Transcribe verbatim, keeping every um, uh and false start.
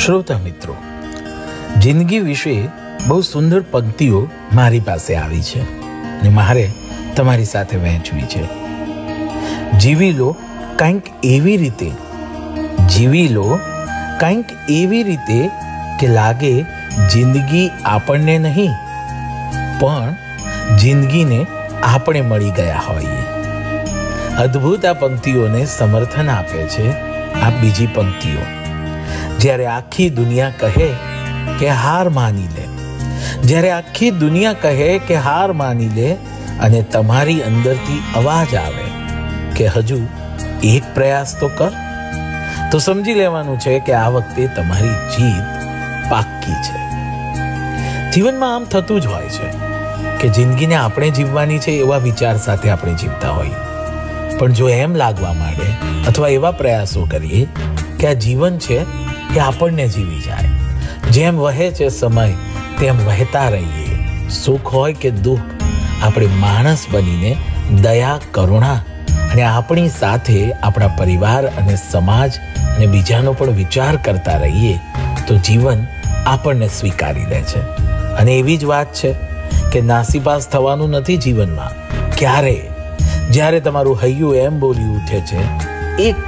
શ્રોતા મિત્રો, જિંદગી વિશે બહુ સુંદર પંક્તિઓ મારી પાસે આવી છે અને મારે તમારી સાથે વહેંચવી છે. જીવી લો કંઈક એવી રીતે જીવી લો કંઈક એવી રીતે કે લાગે જિંદગી આપણને નહીં પણ જિંદગીને આપણે મળી ગયા હોઈએ. અદ્ભુત આ પંક્તિઓને સમર્થન આપે છે આ બીજી પંક્તિઓ. જ્યારે આખી દુનિયા કહે કે હાર માની લે, જ્યારે આખી દુનિયા કહે કે હાર માની લે અને તમારી અંદરથી અવાજ આવે કે હજુ એક પ્રયાસ તો કર, તો સમજી લેવાનું છે કે આ વખતે તમારી જીત પાક્કી છે. જીવનમાં આમ થતું જ હોય છે કે જિંદગીને આપણે જીવવાની છે એવા વિચાર સાથે આપણે જીવતા હોઈએ, પણ જો એમ લાગવા માંડે અથવા એવા પ્રયાસો કરીએ કે આ જીવન છે એ આપણને જીવી જાય, જેમ વહે છે સમય તેમ વહેતા રહીએ. સુખ હોય કે દુઃખ, આપણે માણસ બનીને દયા, કરુણા અને આપણી સાથે આપણા પરિવાર અને સમાજ અને બીજાનો પણ વિચાર કરતા રહીએ તો જીવન આપણને સ્વીકારી લે છે. અને એવી જ વાત છે કે નાસીપાસ થવાનું નથી જીવનમાં. ક્યારે જ્યારે તમારું હૈયું એમ બોલી ઉઠે છે એક